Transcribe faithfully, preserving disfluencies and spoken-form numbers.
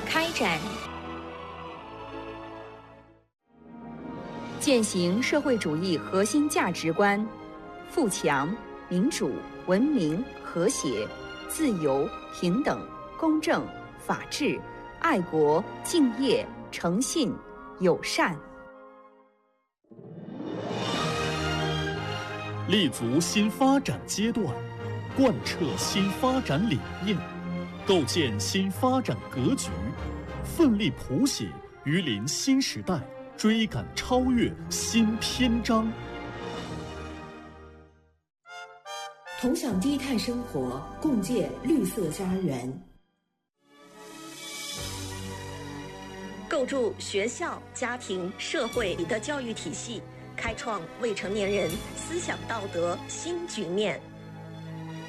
开展，践行社会主义核心价值观：富强、民主、文明、和谐、自由、平等、公正、法治、爱国、敬业、诚信、友善。 立足新发展阶段，贯彻新发展理念，构建新发展格局，奋力谱写榆林新时代追赶超越新篇章。 同享低碳生活，共建绿色家园。 构筑学校、家庭、社会的教育体系，开创未成年人思想道德新局面。